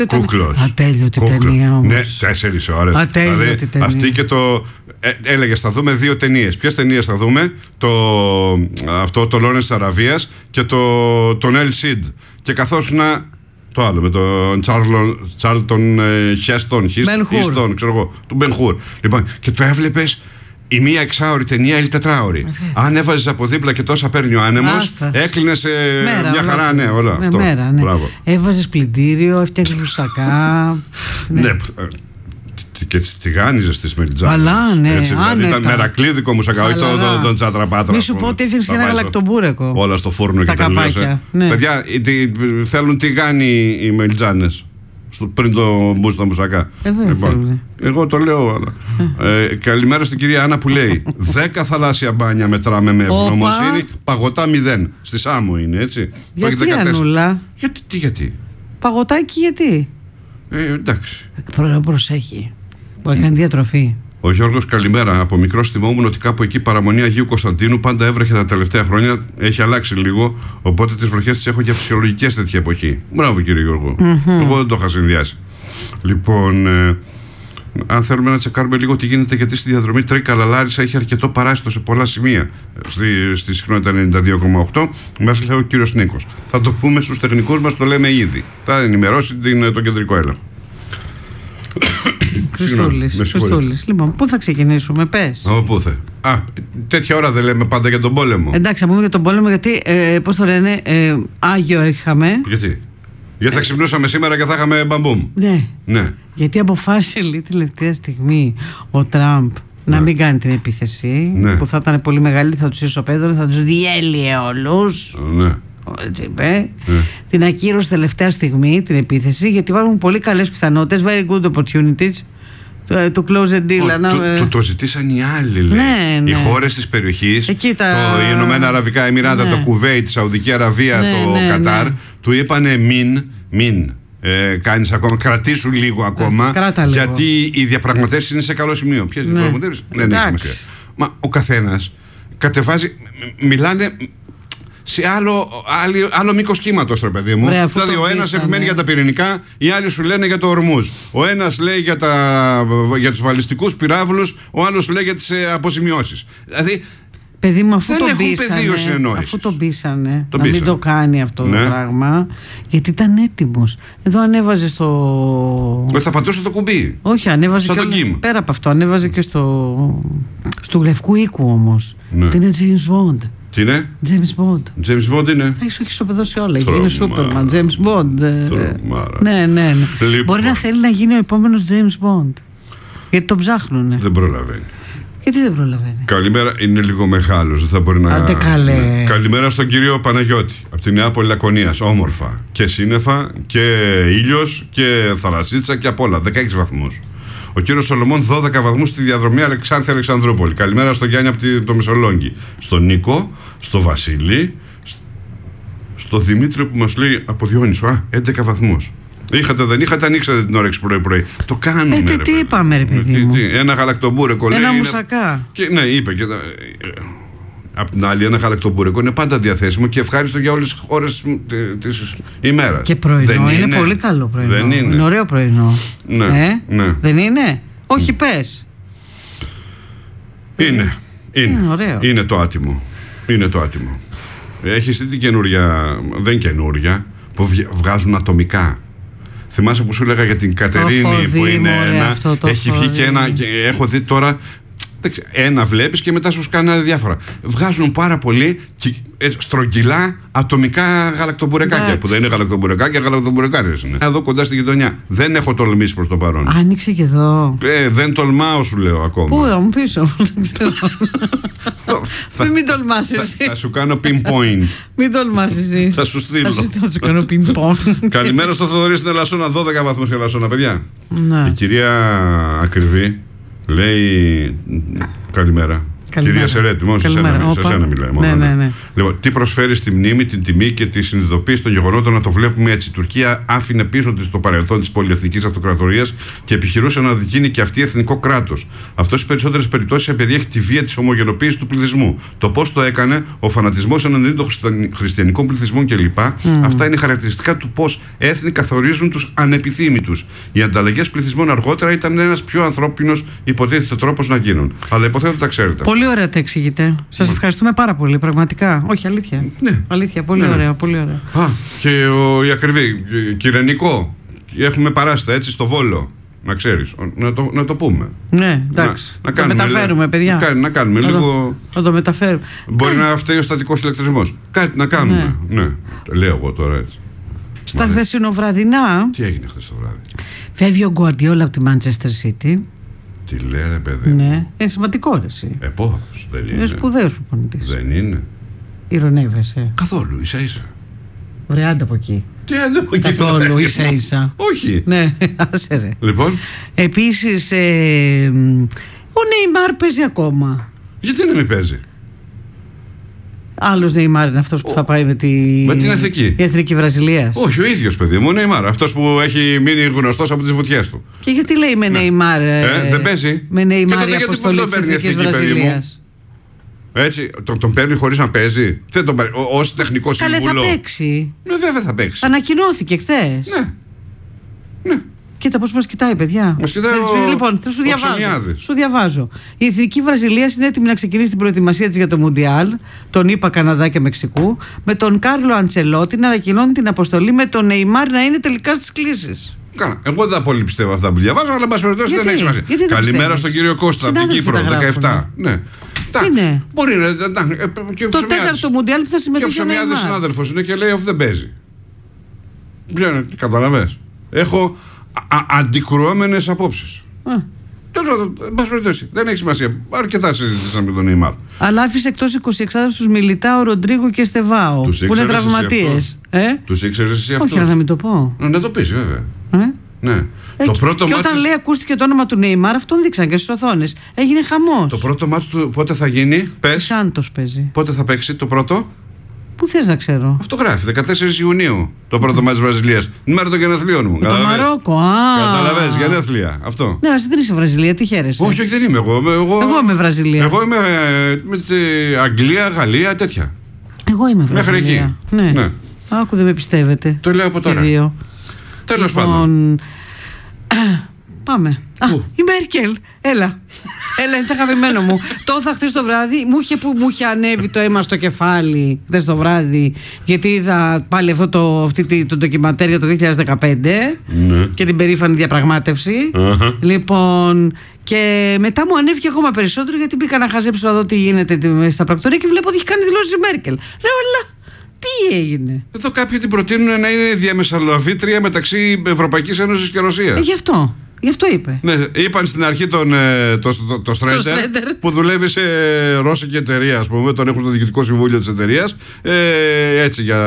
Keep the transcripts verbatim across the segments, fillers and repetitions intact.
Κούκλος. Ατέλειωτη ταινία όμως. Ναι, τέσσερις ώρες. Ατέλειωτη δηλαδή, ταινία. Αυτή και το. Ε, έλεγες θα δούμε δύο ταινίες. Ποιες ταινίες θα δούμε? Το, αυτό το Λόρενς της Αραβίας και το, τον Ελ Σιντ. Και καθώς να. Το άλλο με τον Τσάρλτον Χέστον, Χίστον, ξέρω εγώ, του Μπεν Χουρ. Λοιπόν, και το έβλεπες η μία εξάωρη ταινία ή τετράωρη. Αν έβαζες από δίπλα και τόσα παίρνει ο άνεμος, έκλεινε σε μέρα, μια χαρά, όλα. Ναι, όλα με αυτό. Μέρα, ναι. Έβαζες πλυντήριο, έφτιαξες μουσακά. Ναι. ναι. Και τις τηγάνιζες τις μελιτζάνες. Αλλά ναι, έτσι, δηλαδή ήταν μερακλίδικο μουσακά, όχι τον το, το τσατραπάτρα. Μη σου πω ότι έφτιαξες και ένα γαλακτομπούρεκο. Όλα στο φούρνο και τελείωσε. Ναι. Παιδιά, θέλουν τηγάνι οι μελιτζάνες πριν το μπουν στα μουσακά. Ε, λοιπόν, εγώ το λέω. ε, καλημέρα στην κυρία Άννα που λέει δέκα θαλάσσια μπάνια μετράμε με ευγνωμοσύνη, παγωτά μηδέν. Στη Σάμο είναι, έτσι. Γιατί, Ανούλα? Γιατί, τι, γιατί? Παγωτάκι γιατί? Ε, εντάξει. Πρέπει να προσέχει. Μπορεί να κάνει διατροφή. Ο Γιώργος, καλημέρα. Από μικρό θυμόμουν ότι κάπου εκεί παραμονή Αγίου Κωνσταντίνου πάντα έβρεχε τα τελευταία χρόνια. Έχει αλλάξει λίγο. Οπότε τις βροχές τις έχω για φυσιολογικές τέτοια εποχή. Μπράβο, κύριε Γιώργο. Mm-hmm. Εγώ δεν το είχα συνδυάσει. Λοιπόν, ε, αν θέλουμε να τσεκάρουμε λίγο τι γίνεται, γιατί στη διαδρομή Τρίκα Λαλάρισα έχει αρκετό παράσιτο σε πολλά σημεία. Στη, στη συχνότητα ενενήντα δύο κόμμα οκτώ, μας λέει ο κύριος Νίκος. Θα το πούμε στους τεχνικούς μας, το λέμε ήδη. Θα ενημερώσει την, τον κεντρικό έλεγχο. Χριστούλης, Χριστούλης. Λοιπόν, πού θα ξεκινήσουμε, πες. Ο, πού θα. Α, τέτοια ώρα δεν λέμε πάντα για τον πόλεμο. Εντάξει, θα πούμε για τον πόλεμο, γιατί, ε, πώς το λένε, ε, Άγιο είχαμε. Γιατί? Γιατί θα ξυπνούσαμε σήμερα και θα είχαμε μπαμπούμ. Ναι. ναι. Γιατί αποφάσισε λίγη τελευταία στιγμή ο Τραμπ να ναι. μην κάνει την επίθεση, ναι. που θα ήταν πολύ μεγάλη, θα τους ισοπαίδωνε, θα τους διέλυε όλους. Ναι. Έτσι είπε. Mm. Την ακύρωσε τελευταία στιγμή την επίθεση, γιατί υπάρχουν πολύ καλές πιθανότητες, very good opportunities to close the deal. Oh, να... το, το, το ζητήσαν οι άλλοι, λέει. Ναι, ναι. Οι χώρες της περιοχής, Εκεί τα... το Ηνωμένα Αραβικά Εμιράτα, ναι. το Κουβέιτ, τη Σαουδική Αραβία, ναι, το ναι, Κατάρ, ναι. του είπανε μην, μην ε, κάνεις ακόμα, κρατήσου λίγο ακόμα, Κράτα λίγο. γιατί οι διαπραγματεύσεις είναι σε καλό σημείο. Ποιες ναι. διαπραγματεύσεις? Δεν έχει σημασία. Μα ο καθένας κατεβάζει, μιλάνε σε άλλο, άλλο, άλλο μήκος κύματος, ρε παιδί μου. Βρε, δηλαδή, ο ένας επιμένει για τα πυρηνικά, οι άλλοι σου λένε για το Ορμούζ. Ο ένας λέει για, τα, για τους βαλιστικούς πυράβλους, ο άλλος λέει για τις ε, αποζημιώσεις. Δηλαδή, παιδί μου, αφού δεν τον έχουν πείσανε, πεδίο συνεννόησης. Αφού τον πείσανε το να πείσανε. μην το κάνει αυτό ναι. το πράγμα, γιατί ήταν έτοιμος. Εδώ ανέβαζε στο. Όχι, θα πατούσε το κουμπί. Όχι, ανέβαζε σαν και. Τον Κιμ. Πέρα από αυτό, ανέβαζε και στο. Στου Λευκού Οίκου όμως. Ναι. Ότι είναι James Bond. Τι είναι? James Bond. James Bond είναι. Έχει ισοπεδώσει όλα. Έχει γίνει Σούπερμαν. James Bond. Τρομάρα. Ναι, ναι, ναι. Λοιπόν. Μπορεί να θέλει να γίνει ο επόμενος James Bond. Γιατί τον ψάχνουνε. Δεν προλαβαίνει. Γιατί δεν προλαβαίνει? Καλημέρα, είναι λίγο μεγάλος, δεν θα μπορεί να. Άντε καλέ. Ναι. Καλημέρα στον κύριο Παναγιώτη, από τη Νέα Πολυλακωνίας. Όμορφα. Και σύννεφα και ήλιος και θαλασσίτσα και απ' όλα. δεκαέξι βαθμούς. Ο κύριος Σολομών, δώδεκα βαθμούς στη διαδρομή Αλεξάνθη Αλεξανδρούπολη. Καλημέρα στον Γιάννη από το Μεσολόγγι. Στον Νίκο, στο Βασίλη, στο Δημήτρη που μας λέει από Διόνυσο. Α, έντεκα βαθμούς. Είχατε, δεν είχατε, ανοίξατε την όρεξη πρωί-πρωί. Το κάνουμε. Ε, τι, τι είπαμε, ρε παιδί μου. Τι, τι, ένα γαλακτομπούρεκο λέει. Ένα είναι... μουσακά. Και, ναι, είπε. Και, απ' την άλλη, ένα γαλακτομπούρεκο είναι πάντα διαθέσιμο και ευχάριστο για όλες τις ώρες της ημέρας. Και πρωινό. Δεν είναι, είναι πολύ καλό πρωινό. Δεν είναι. Είναι ωραίο πρωινό. Ναι, ε? ναι. Δεν είναι. Όχι, πες. Είναι. Είναι. Είναι ωραίο. Είναι το άτιμο. Είναι το άτιμο. Έχεις δει την καινούρια, δεν καινούρια, που βγάζουν ατομικά. Θυμάσαι που σου έλεγα για την Κατερίνη που είναι ένα. Έχει βγει και ένα. Και έχω δει τώρα. Ένα βλέπεις και μετά σου κάνουν διάφορα. Βγάζουν πάρα πολύ στρογγυλά ατομικά γαλακτομπουρεκάκια. Που δεν είναι γαλακτομπουρεκάκια, γαλακτομπουρεκάρες είναι. Εδώ κοντά στη γειτονιά. Δεν έχω τολμήσει προς το παρόν. Άνοιξε και εδώ. Ε, δεν τολμάω, σου λέω ακόμα. Πού, θα μου πεις όμως, δεν ξέρω. θα, μην τολμάς εσύ. Θα, θα σου κάνω pinpoint. Μην τολμάς εσύ. Θα σου στείλω. Θα σου κάνω pinpoint. Καλημέρα στο Θοδωρή στην Ελασσόνα. δώδεκα βαθμούς η Ελασσόνα, παιδιά. Ναι. Η κυρία Ακριβή λέει καλημέρα. Κυρία Σερέτη, μόνο σε εσένα μιλάει. Ναι, ναι, ναι. Λοιπόν, τι προσφέρει στη μνήμη, την τιμή και τη συνειδητοποίηση των γεγονότων να το βλέπουμε έτσι. Η Τουρκία άφηνε πίσω της το παρελθόν της πολυεθνικής αυτοκρατορίας και επιχειρούσε να γίνει και αυτή εθνικό κράτος. Αυτό στις περισσότερες περιπτώσεις επεριέχει τη βία της ομογενοποίησης του πληθυσμού. Το πώς το έκανε, ο φανατισμός εναντίον των χριστιανικών πληθυσμών κλπ. Mm. Αυτά είναι χαρακτηριστικά του πώς έθνη καθορίζουν τους ανεπιθύμητους. Οι ανταλλαγές πληθυσμών αργότερα ήταν ένας πιο ανθρώπινος υποτίθεται τρόπος να γίνουν. Αλλά υποθέτω τα ξέρετε. Πολύ ωραία τα εξηγείτε. Σας mm. ευχαριστούμε πάρα πολύ, πραγματικά. Όχι, αλήθεια. Ναι. Αλήθεια, πολύ ναι. ωραία, πολύ ωραία. Α, και ο, η ακριβή, Κυρενικό. Έχουμε παράστα έτσι στο Βόλο. Να ξέρεις, να το, να το πούμε. Ναι, εντάξει. Να, να κάνουμε, το μεταφέρουμε, παιδιά. Να, να κάνουμε να λίγο. Να το μεταφέρουμε. Μπορεί Κάνε... να φταίει ο στατικός ηλεκτρισμός. Κάτι να κάνουμε. Ναι. ναι. Λέω εγώ τώρα έτσι. Στα χθεσινοβραδινά. Τι έγινε χθες το βράδυ? Φεύγει ο Γκουαρντιόλα από τη Manchester City. Τι λέει ρε παιδί? Ναι, είναι σημαντικό ρε εσύ. Ε, πώς, δεν είναι. Είναι σπουδαίος προπονητής. Δεν είναι. Ηρωνεύεσαι. Καθόλου, ίσα ίσα. Βρε, άντε από εκεί. Τι άντε από εκεί. Καθόλου, ίσα ίσα. Όχι. Ναι, άσε ρε. Λοιπόν. Επίσης, ε, ο Νεϊμάρ παίζει ακόμα. Γιατί να μην παίζει? Άλλος Νεϊμάρ είναι αυτός που θα πάει με, τη... με την εθνική. Η εθνική Βραζιλίας. Όχι, ο ίδιος παιδί μου, ο Νεϊμάρ. Αυτός που έχει μείνει γνωστός από τις βουτιές του. Και γιατί λέει με ναι. Νεϊμάρ? Ε, ε, δεν παίζει. Με Νεϊμάρ η αποστολή της εθνικής Βραζιλίας. Έτσι, τον, τον παίρνει χωρίς να παίζει. Δεν τον παίρνει. Ως τεχνικό σύμβουλο. Καλέ, θα παίξει. Ναι, βέβαια θα παίξει. Ανακοινώθηκε χθες. Ναι. Ναι. Κοίτα πώς μας κοιτάει, παιδιά. Μας κοιτάει ο... Λοιπόν, θα σου διαβάζω. Σου διαβάζω. Η Εθνική Βραζιλίας είναι έτοιμη να ξεκινήσει την προετοιμασία της για το Μουντιάλ, τον ΗΠΑ, Καναδά και Μεξικού, με τον Κάρλο Αντσελότη να ανακοινώνει την αποστολή, με τον Νεϊμάρ να είναι τελικά στις κλήσεις. Καλά. Εγώ δεν πολύ πιστεύω αυτά που διαβάζω, αλλά εν πάση περιπτώσει δεν έχει σημασία. Καλημέρα στον κύριο Κώστα από την Κύπρο, δεκαεπτά. Ναι. Είναι. Μπορεί να. Και το τέταρτο Μουντιάλ που θα συμμετέχει. Και ο Ψωμιάδης συνάδελφος είναι και λέει ότι δεν παίζει. Καταλαβες. Έχω αντικρουόμενες απόψεις. Τέλος πάντων, δεν έχει σημασία. Αρκετά συζητήσαμε με τον Νεϊμάρ. Αλλά άφησε εκτός εικοσιεξάδες Μιλιτάο, Ροντρίγκο και Στεβάο. Που είναι τραυματίες. Ε? Τους ήξερες εσύ αυτούς? Όχι, να μην το πω. Να το πεις, βέβαια. Ε? Ναι. Ε, το πρώτο και όταν λέει ακούστηκε το όνομα του Νεϊμάρ, αυτόν δείξαν και στις οθόνες. Έγινε χαμός. Το πρώτο μάτς του πότε θα γίνει? Πες. Σάντος παίζει. Πότε θα παίξει το πρώτο? Πού θες να ξέρω? Αυτό γράφει. δεκατέσσερις Ιουνίου το πρώτο μάτς της Βραζιλίας. Την μέρα των γενεθλίων μου. Με το Μαρόκο. Α. Καταλαβες, γενέθλια. Αυτό. Ναι, αλλά δεν είσαι Βραζιλία, τι χαίρεσαι? Όχι, όχι, δεν είμαι εγώ. Εγώ, εγώ είμαι Βραζιλία. Εγώ είμαι με τη Αγγλία, Γαλλία, τέτοια. Εγώ είμαι Βραζιλία. Μέχρι εκεί. Ναι. ναι. Άκου, δεν με πιστεύετε. Το λέω από τώρα. Τέλος λοιπόν... πάντων. Πάμε. Α, η Μέρκελ. Έλα. Έλα, είναι το αγαπημένο μου. Το είχα χθες το βράδυ. Μου είχε, που μου είχε ανέβει το αίμα στο κεφάλι χθες το βράδυ. Γιατί είδα πάλι αυτό το, αυτή, το ντοκιμαντέρ για το δύο χιλιάδες δεκαπέντε. Ναι. Και την περήφανη διαπραγμάτευση. Uh-huh. Λοιπόν. Και μετά μου ανέβηκε ακόμα περισσότερο γιατί μπήκα να χαζέψω να δω τι γίνεται στα πρακτορία και βλέπω ότι έχει κάνει δηλώσεις η Μέρκελ. Λέω, αλλά τι έγινε? Εδώ κάποιοι την προτείνουν να είναι διαμεσολαβήτρια μεταξύ Ευρωπαϊκής Ένωσης και Ρωσίας. Ε, γι' αυτό. Γι' αυτό είπε. Ναι, είπαν στην αρχή τον, το, το, το Στρέντερ που δουλεύει σε ρώσικη εταιρεία, ας πούμε, τον έχουν στο διοικητικό συμβούλιο της εταιρείας. Ε, έτσι για.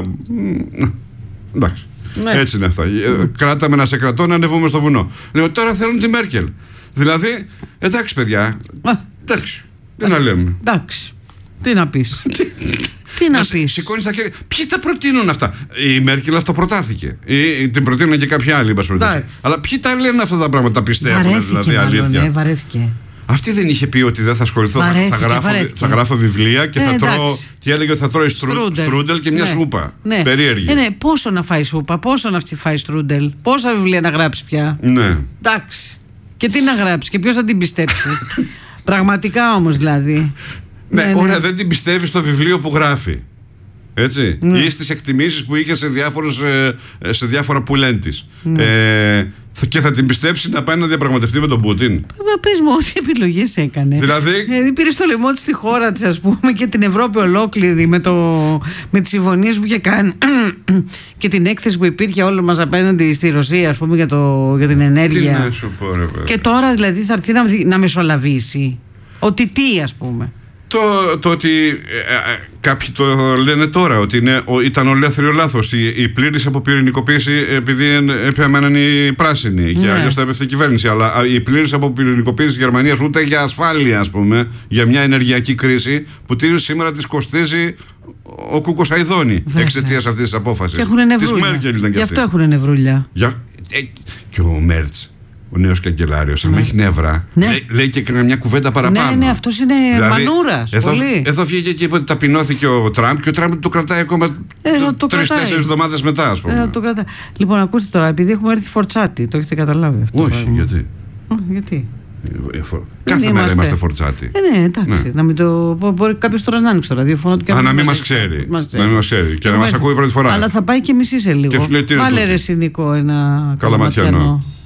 Εντάξει. Ναι. Έτσι είναι αυτά. Mm. Κράταμε να σε κρατώ να ανεβούμε στο βουνό. Λέω, τώρα θέλουν τη Μέρκελ. Δηλαδή, εντάξει, παιδιά. Εντάξει. Τι να λέμε. Εντάξει. Τι να πεις. Τι να πεις. Σηκώνεις τα χέρια. Ποιοι τα προτείνουν αυτά? Η Μέρκελ αυτοπροτάθηκε. Ή την προτείνουν και κάποιοι άλλοι. Αλλά ποιοι τα λένε αυτά τα πράγματα, τα πιστεύουν? Βαρέθηκε, δηλαδή, μάλλον, αλήθεια. Ναι, βαρέθηκε. Αυτή δεν είχε πει ότι δεν θα ασχοληθώ? Βαρέθηκε, θα, γράφω, θα γράφω βιβλία και ε, θα τρώω. Τι έλεγε ότι θα τρώει στρούντελ, στρούντελ και μια ναι. σούπα. Ναι. Περίεργη. Ε, ναι. Πόσο να φάει σούπα, πόσο να φάει στρούντελ, πόσα βιβλία να γράψει πια. Ναι. Εντάξει. Και τι να γράψει και ποιος θα την πιστέψει? Πραγματικά όμως δηλαδή. Ναι, ναι, ωραία, ναι. Δεν την πιστεύει στο βιβλίο που γράφει. Έτσι. Ναι. Ή στις εκτιμήσεις που είχε σε, διάφορους, σε διάφορα που λένε της. Ναι. Ε, και θα την πιστέψει να πάει να διαπραγματευτεί με τον Πούτιν? Μα πες μου, ό,τι επιλογές έκανε. Δηλαδή. Δηλαδή πήρε στο λαιμό της τη χώρα της, ας πούμε, και την Ευρώπη ολόκληρη με, το, με τις συμφωνίες που είχε κάνει και την έκθεση που υπήρχε όλο μας απέναντι στη Ρωσία, ας πούμε, για, το, για την ενέργεια. Τι να σου πω, ρε, και τώρα δηλαδή θα έρθει να, να μεσολαβήσει. Ότι τι, ας πούμε. Το, το ότι ε, ε, κάποιοι το λένε τώρα ότι είναι, ο, ήταν ολέθριο λάθος η, η πλήρης αποπυρηνικοποίηση, επειδή επέμεναν οι πράσινοι, ναι. Και αλλιώς θα έπεφτε η κυβέρνηση. Αλλά η πλήρης αποπυρηνικοποίηση της Γερμανίας ούτε για ασφάλεια, ας πούμε, για μια ενεργειακή κρίση που σήμερα της κοστίζει ο Κούκος Αηδόνη εξαιτίας αυτής της απόφασης. Και έχουν νευρούλια. Γι' αυτό έχουν νευρούλια. Για, ε, και ο Μέρτς, ο νέος καγκελάριος, αν ναι. έχει νεύρα, ναι. λέει, λέει και μια κουβέντα παραπάνω. Ναι, ναι, αυτός είναι δηλαδή, μανούρας. Εδώ, πολύ. εδώ βγήκε και είπε ότι ταπεινώθηκε ο Τραμπ και ο Τραμπ το κρατάει ακόμα τρεις-τέσσερις εβδομάδες μετά, ας πούμε. Το κρατά... Λοιπόν, ακούστε τώρα, επειδή έχουμε έρθει φορτσάτη, το έχετε καταλάβει αυτό. Όχι, γιατί. Όχι, γιατί. Κάθε μέρα είμαστε, είμαστε φορτσάτη. Ε, ναι, εντάξει. Ναι. Να μην το... Μπορεί κάποιος τώρα να ανοίξει το ραδιόφωνο του και να μην μας ξέρει. Να μην μας ξέρει. Και να μας ακούει πρώτη φορά. Αλλά θα πάει και μισή σε λίγο. Βάλε ρε Νικό ένα καλαματιανό.